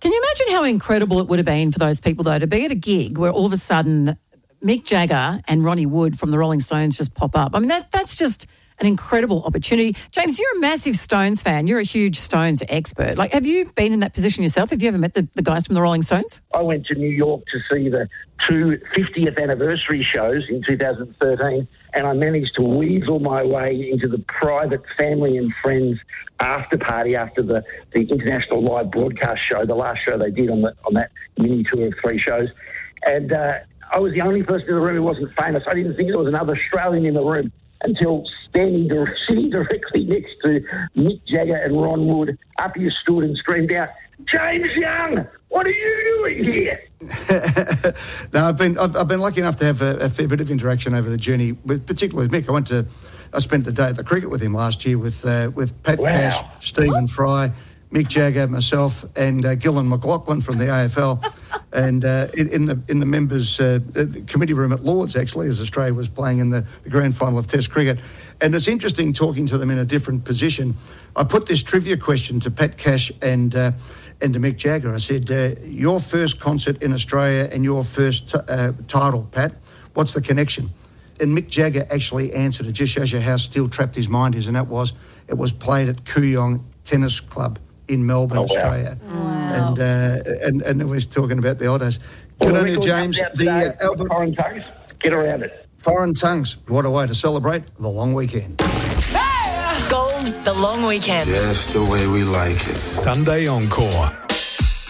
Can you imagine how incredible it would have been for those people, though, to be at a gig where all of a sudden Mick Jagger and Ronnie Wood from the Rolling Stones just pop up? I mean, that's just an incredible opportunity. James, you're a massive Stones fan. You're a huge Stones expert. Like, have you been in that position yourself? Have you ever met the guys from the Rolling Stones? I went to New York to see the two 50th anniversary shows in 2013, and I managed to weasel my way into the private family and friends after party after the international live broadcast show, the last show they did on that mini tour of 3 shows. And I was the only person in the room who wasn't famous. I didn't think there was another Australian in the room until sitting directly next to Mick Jagger and Ron Wood, up you stood and screamed out, "James Young, what are you doing here?" No, I've been lucky enough to have a fair bit of interaction over the journey, particularly with Mick. I spent the day at the cricket with him last year with Pat Cash, Stephen Fry, Mick Jagger, myself, and Gillan McLaughlin from the AFL, and in the members' committee room at Lords, actually, as Australia was playing in the grand final of Test cricket. And it's interesting talking to them in a different position. I put this trivia question to Pat Cash and to Mick Jagger. I said, your first concert in Australia and your first title, Pat, what's the connection? And Mick Jagger actually answered. It just shows you how steel-trapped his mind is, and it was played at Kooyong Tennis Club in Melbourne, Australia. Wow. And it was talking about the old Good on you, James. The album Foreign Tongues, get around it. Foreign Tongues, what a way to celebrate the long weekend. Gold's The Long Weekend. Just the way we like it. Sunday Encore.